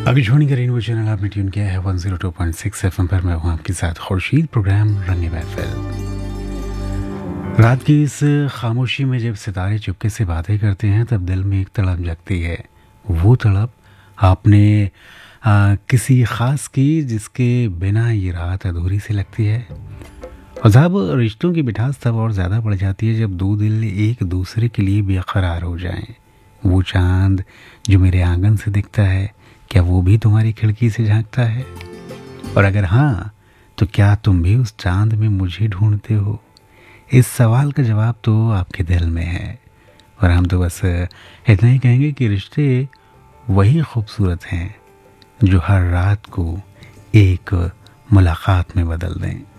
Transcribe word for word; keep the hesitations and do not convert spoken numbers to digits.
अभी छोड़ी का रेनबो चैनल आपने ट्यून किया है one zero two point six FM पर। मैं हूं आपके साथ खुर्शीद। प्रोग्राम रंग महफिल। रात की इस खामोशी में जब सितारे चुपके से बातें करते हैं तब दिल में एक तड़प जगती है। वो तड़प आपने आ, किसी ख़ास की जिसके बिना ये रात अधूरी सी लगती है। और साहब, रिश्तों की मिठास तब और ज़्यादा बढ़ जाती है जब दो दिल एक दूसरे के लिए बेकरार हो जाएं। वो चांद जो मेरे आंगन से दिखता है, क्या वो भी तुम्हारी खिड़की से झांकता है? और अगर हाँ, तो क्या तुम भी उस चांद में मुझे ढूंढते हो? इस सवाल का जवाब तो आपके दिल में है। और हम तो बस इतना ही कहेंगे कि रिश्ते वही खूबसूरत हैं जो हर रात को एक मुलाकात में बदल दें।